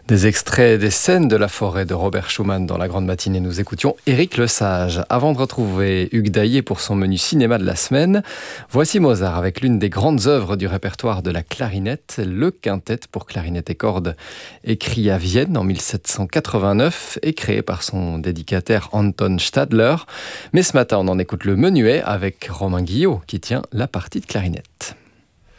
Des extraits des scènes de la forêt de Robert Schumann dans la grande matinée. Nous écoutions Éric Lesage. Avant de retrouver Hugues Daillet pour son menu cinéma de la semaine, voici Mozart avec l'une des grandes œuvres du répertoire de la clarinette, le quintet pour clarinette et cordes, écrit à Vienne en 1789 et créé par son dédicataire Anton Stadler. Mais ce matin, on en écoute le menuet avec Romain Guillot qui tient la partie de clarinette.